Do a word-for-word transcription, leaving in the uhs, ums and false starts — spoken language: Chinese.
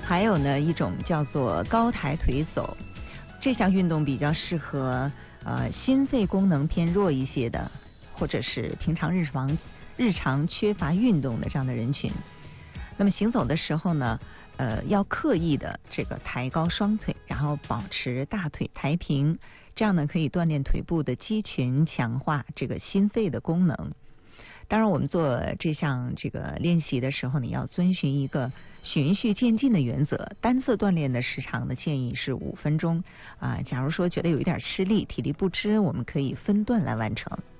还有呢一种叫做高抬腿走，这项运动比较适合呃心肺功能偏弱一些的，或者是平常日常日常缺乏运动的这样的人群。那么行走的时候呢，呃，要刻意的这个抬高双腿，然后保持大腿抬平，这样呢可以锻炼腿部的肌群，强化这个心肺的功能。当然，我们做这项这个练习的时候，你要遵循一个循序渐进的原则。单次锻炼的时长的建议是五分钟啊。假如说觉得有一点吃力、体力不支，我们可以分段来完成。